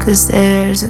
'cause there's a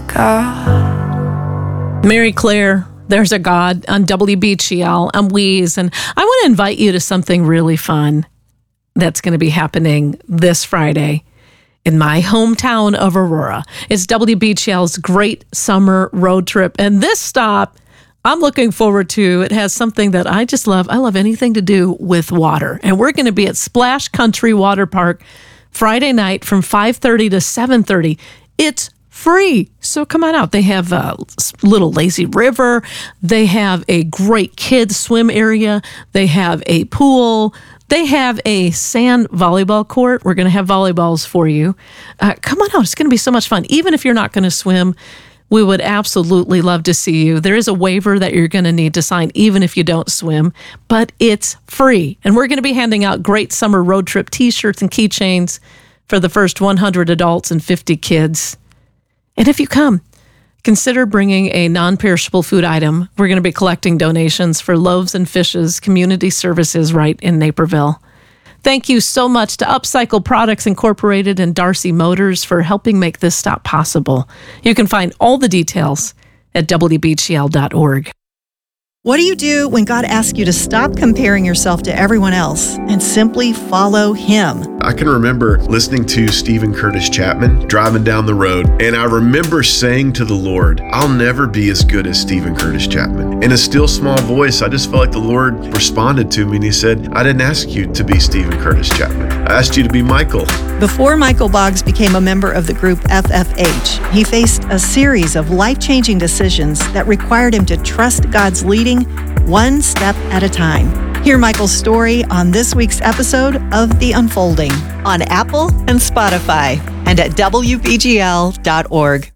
God. Mary Claire, There's a God on WBGL. I'm Weeze, and I want to invite you to something really fun that's going to be happening this Friday in my hometown of Aurora. It's WBGL's Great Summer Road Trip, and this stop I'm looking forward to. It has something that I just love. I love anything to do with water, and we're going to be at Splash Country Water Park Friday night from 5:30 to 7:30. It's free. So come on out. They have a little lazy river. They have a great kids swim area. They have a pool. They have a sand volleyball court. We're going to have volleyballs for you. Come on out. It's going to be so much fun. Even if you're not going to swim, we would absolutely love to see you. There is a waiver that you're going to need to sign even if you don't swim, but it's free. And we're going to be handing out Great Summer Road Trip t-shirts and keychains for the first 100 adults and 50 kids. And if you come, consider bringing a non-perishable food item. We're going to be collecting donations for Loaves and Fishes Community Services right in Naperville. Thank you so much to Upcycle Products Incorporated and Darcy Motors for helping make this stop possible. You can find all the details at WBGL.org. What do you do when God asks you to stop comparing yourself to everyone else and simply follow Him? I can remember listening to Stephen Curtis Chapman driving down the road, and I remember saying to the Lord, I'll never be as good as Stephen Curtis Chapman. In a still small voice, I just felt like the Lord responded to me, and He said, I didn't ask you to be Stephen Curtis Chapman. I asked you to be Michael. Before Michael Boggs became a member of the group FFH, he faced a series of life-changing decisions that required him to trust God's leading one step at a time. Hear Michael's story on this week's episode of The Unfolding on Apple and Spotify and at WBGL.org.